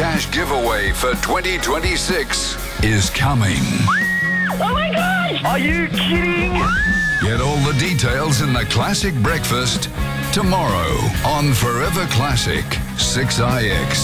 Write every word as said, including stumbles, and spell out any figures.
cash giveaway for twenty twenty-six is coming. Oh my gosh! Are you kidding? Get all the details in the Classic Breakfast tomorrow on Forever Classic six I X.